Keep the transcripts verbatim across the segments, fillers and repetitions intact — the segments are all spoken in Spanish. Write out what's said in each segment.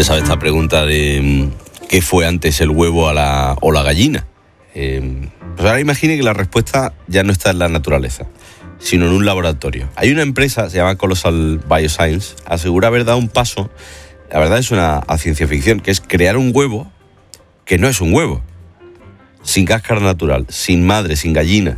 Usted sabe esta pregunta de ¿qué fue antes, el huevo a la, o la gallina? Eh, pues ahora imagine que la respuesta ya no está en la naturaleza, sino en un laboratorio. Hay una empresa, se llama Colossal Bioscience, asegura haber dado un paso, la verdad es una a ciencia ficción, que es crear un huevo que no es un huevo, sin cáscara natural, sin madre, sin gallina,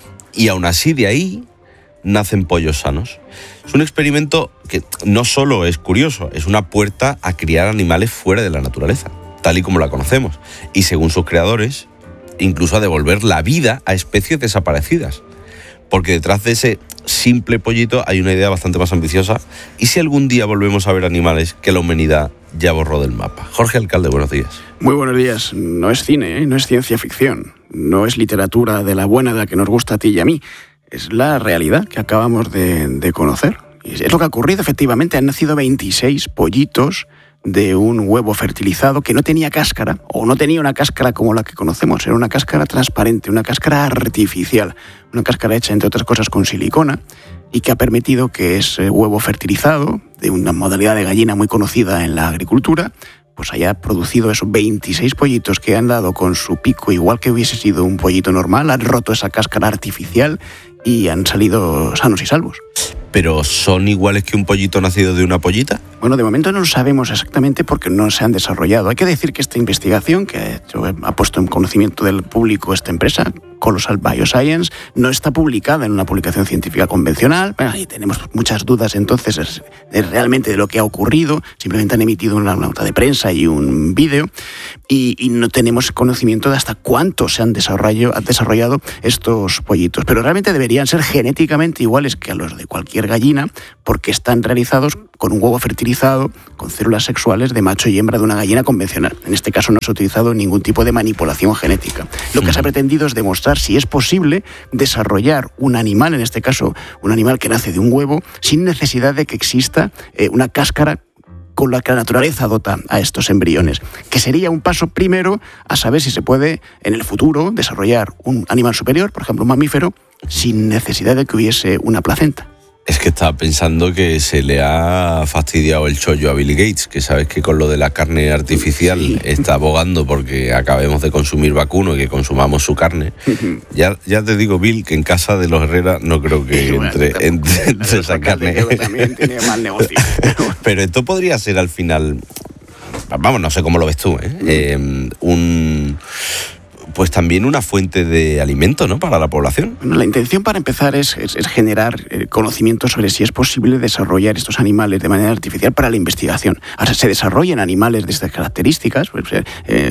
y aún así de ahí nacen pollos sanos. Es un experimento que no solo es curioso, es una puerta a criar animales fuera de la naturaleza, tal y como la conocemos, y según sus creadores, incluso a devolver la vida a especies desaparecidas. Porque detrás de ese simple pollito hay una idea bastante más ambiciosa. ¿Y si algún día volvemos a ver animales que la humanidad ya borró del mapa? Jorge Alcalde, buenos días. Muy buenos días. No es cine, ¿eh? No es ciencia ficción, no es literatura de la buena de la que nos gusta a ti y a mí. Es la realidad que acabamos de, de conocer. Y es lo que ha ocurrido, efectivamente. Han nacido veintiséis pollitos de un huevo fertilizado que no tenía cáscara, o no tenía una cáscara como la que conocemos, era una cáscara transparente, una cáscara artificial, una cáscara hecha, entre otras cosas, con silicona, y que ha permitido que ese huevo fertilizado, de una modalidad de gallina muy conocida en la agricultura, pues haya producido esos veintiséis pollitos que han dado con su pico, igual que hubiese sido un pollito normal, han roto esa cáscara artificial y han salido sanos y salvos. ¿Pero son iguales que un pollito nacido de una pollita? Bueno, de momento no lo sabemos exactamente porque no se han desarrollado. Hay que decir que esta investigación que ha, hecho, ha puesto en conocimiento del público esta empresa, Colossal Bioscience, no está publicada en una publicación científica convencional. Bueno, ahí tenemos muchas dudas entonces es, es realmente de lo que ha ocurrido. Simplemente han emitido una, una nota de prensa y un vídeo y, y no tenemos conocimiento de hasta cuánto se han desarrollado, han desarrollado estos pollitos. Pero realmente deberían ser genéticamente iguales que a los de cualquier gallina porque están realizados con un huevo fertilizado con células sexuales de macho y hembra de una gallina convencional. En este caso no se ha utilizado ningún tipo de manipulación genética. Lo que se ha pretendido es demostrar si es posible desarrollar un animal, en este caso un animal que nace de un huevo, sin necesidad de que exista eh, una cáscara con la que la naturaleza dota a estos embriones, que sería un paso primero a saber si se puede en el futuro desarrollar un animal superior, por ejemplo un mamífero, sin necesidad de que hubiese una placenta. Es que estaba pensando que se le ha fastidiado el chollo a Bill Gates, que sabes que con lo de la carne artificial sí. Está abogando porque acabemos de consumir vacuno y que consumamos su carne. ya, ya te digo, Bill, que en casa de los Herrera no creo que sí, entre, bueno, entre, entre esa carne. También tiene mal negocio. Pero esto podría ser al final, vamos, no sé cómo lo ves tú, ¿eh? Eh, un... pues también una fuente de alimento, ¿no?, para la población. Bueno, la intención para empezar es, es, es generar eh, conocimiento sobre si es posible desarrollar estos animales de manera artificial para la investigación. Ahora, se desarrollan animales de estas características, pues, eh,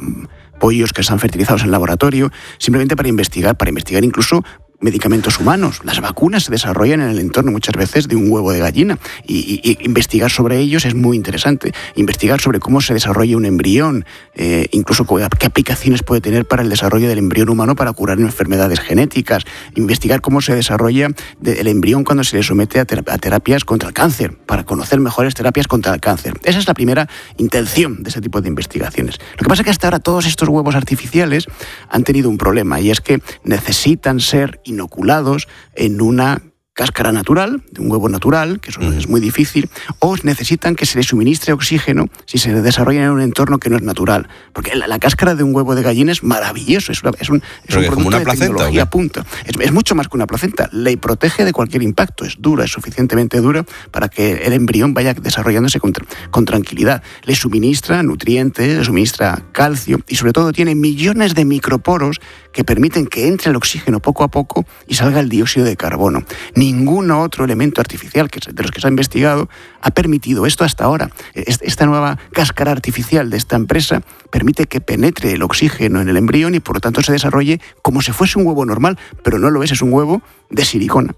pollos que están fertilizados en laboratorio, simplemente para investigar, para investigar incluso medicamentos humanos. Las vacunas se desarrollan en el entorno muchas veces de un huevo de gallina y, y, y investigar sobre ellos es muy interesante. Investigar sobre cómo se desarrolla un embrión, eh, incluso qué aplicaciones puede tener para el desarrollo del embrión humano para curar enfermedades genéticas. Investigar cómo se desarrolla el embrión cuando se le somete a, terap- a terapias contra el cáncer, para conocer mejores terapias contra el cáncer. Esa es la primera intención de ese tipo de investigaciones. Lo que pasa es que hasta ahora todos estos huevos artificiales han tenido un problema y es que necesitan ser inoculados en una cáscara natural, de un huevo natural, que eso es muy difícil, o necesitan que se les suministre oxígeno si se desarrollan en un entorno que no es natural. Porque la, la cáscara de un huevo de gallina es maravilloso, es, una, es un, es un producto una de placenta, tecnología punta. Es, es mucho más que una placenta, le protege de cualquier impacto, es dura, es suficientemente dura para que el embrión vaya desarrollándose con, con tranquilidad. Le suministra nutrientes, le suministra calcio y sobre todo tiene millones de microporos que permiten que entre el oxígeno poco a poco y salga el dióxido de carbono. Ningún otro elemento artificial que, de los que se ha investigado ha permitido esto hasta ahora. Esta nueva cáscara artificial de esta empresa permite que penetre el oxígeno en el embrión y por lo tanto se desarrolle como si fuese un huevo normal, pero no lo es, es un huevo de silicona.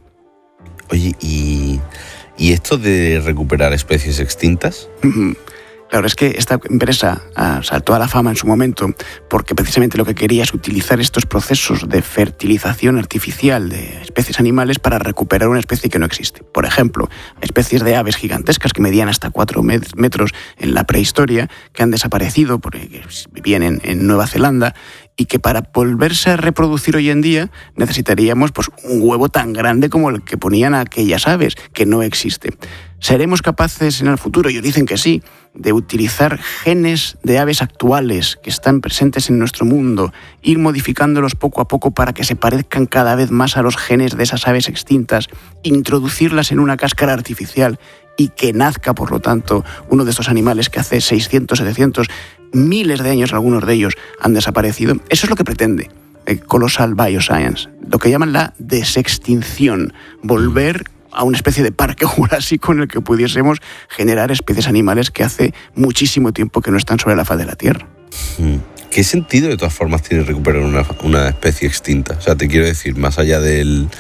Oye, ¿y, y esto de recuperar especies extintas? Mm-hmm. Claro, es que esta empresa ah, saltó a la fama en su momento porque precisamente lo que quería es utilizar estos procesos de fertilización artificial de especies animales para recuperar una especie que no existe. Por ejemplo, especies de aves gigantescas que medían hasta cuatro metros en la prehistoria, que han desaparecido porque vivían en, en Nueva Zelanda y que para volverse a reproducir hoy en día necesitaríamos pues, un huevo tan grande como el que ponían aquellas aves, que no existe. ¿Seremos capaces en el futuro, ellos dicen que sí, de utilizar genes de aves actuales que están presentes en nuestro mundo, ir modificándolos poco a poco para que se parezcan cada vez más a los genes de esas aves extintas, introducirlas en una cáscara artificial y que nazca, por lo tanto, uno de estos animales que hace seiscientos, setecientos, miles de años, algunos de ellos, han desaparecido? Eso es lo que pretende el Colossal Bioscience, lo que llaman la desextinción, volver a una especie de parque jurásico en el que pudiésemos generar especies animales que hace muchísimo tiempo que no están sobre la faz de la Tierra. ¿Qué sentido de todas formas tiene recuperar una, una especie extinta? O sea, te quiero decir, más allá del,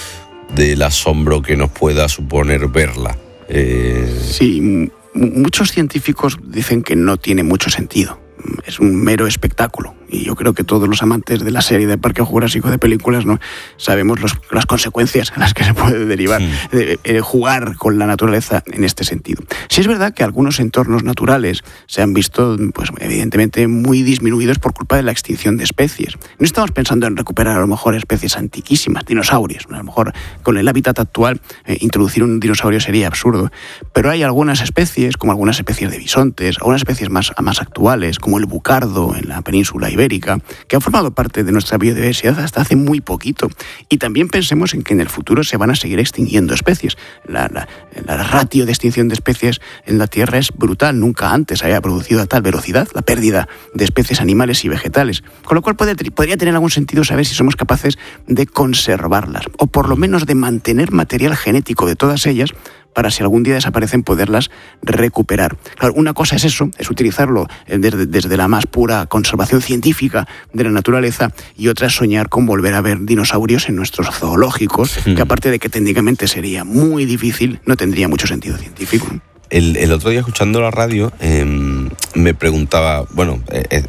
del asombro que nos pueda suponer verla. Eh... Sí, m- muchos científicos dicen que no tiene mucho sentido. Es un mero espectáculo. Y yo creo que todos los amantes de la serie de Parque Jurásico de películas, ¿no?, sabemos los, las consecuencias a las que se puede derivar sí. de, de jugar con la naturaleza en este sentido. Sí es verdad que algunos entornos naturales se han visto, pues evidentemente, muy disminuidos por culpa de la extinción de especies. No estamos pensando en recuperar a lo mejor especies antiquísimas, dinosaurios, ¿no? A lo mejor con el hábitat actual eh, introducir un dinosaurio sería absurdo. Pero hay algunas especies, como algunas especies de bisontes, algunas especies más, más actuales, como el bucardo en la península ibérica, que han formado parte de nuestra biodiversidad hasta hace muy poquito. Y también pensemos en que en el futuro se van a seguir extinguiendo especies. La, la, la ratio de extinción de especies en la Tierra es brutal. Nunca antes había producido a tal velocidad la pérdida de especies animales y vegetales. Con lo cual puede, podría tener algún sentido saber si somos capaces de conservarlas, o por lo menos de mantener material genético de todas ellas, para si algún día desaparecen poderlas recuperar. Claro, una cosa es eso, es utilizarlo desde, desde la más pura conservación científica de la naturaleza, y otra es soñar con volver a ver dinosaurios en nuestros zoológicos, sí. que aparte de que técnicamente sería muy difícil, no tendría mucho sentido científico. El, el otro día, escuchando la radio, eh, me preguntaba, bueno, eh,